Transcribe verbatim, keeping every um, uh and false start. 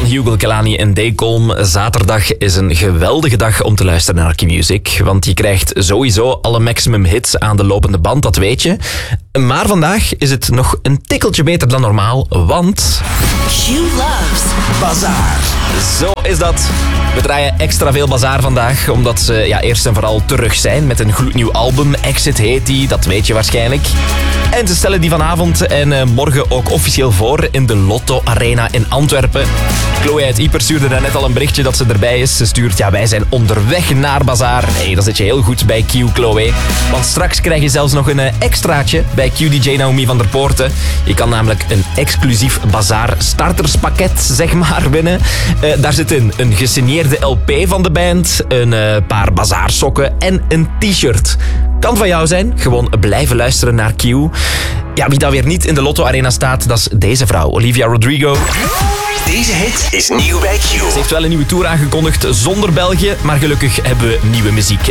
Hugo Kelani en Daycolm. Zaterdag is een geweldige dag om te luisteren naar Q-Music. Want je krijgt sowieso alle maximum hits aan de lopende band, dat weet je. Maar vandaag is het nog een tikkeltje beter dan normaal, want... Q loves Bazaar. Zo is dat. We draaien extra veel Bazaar vandaag, omdat ze ja, eerst en vooral terug zijn met een gloednieuw album. Exit heet die, dat weet je waarschijnlijk. En ze stellen die vanavond en uh, morgen ook officieel voor in de Lotto Arena in Antwerpen. Chloe uit Ieper stuurde daarnet al een berichtje dat ze erbij is. Ze stuurt, ja, wij zijn onderweg naar Bazaar. Hey, dan zit je heel goed bij Q, Chloe. Want straks krijg je zelfs nog een uh, extraatje bij Q-D J Naomi van der Poorten. Je kan namelijk een exclusief Bazaar starterspakket, zeg maar, winnen. Uh, daar zit in een gesigneerde L P van de band, een uh, paar Bazaarsokken en een t-shirt. Kan van jou zijn, gewoon blijven luisteren naar Q. Ja, wie dan weer niet in de Lotto Arena staat, dat is deze vrouw, Olivia Rodrigo. Deze hit is nieuw bij Q. Ze heeft wel een nieuwe tour aangekondigd zonder België, maar gelukkig hebben we nieuwe muziek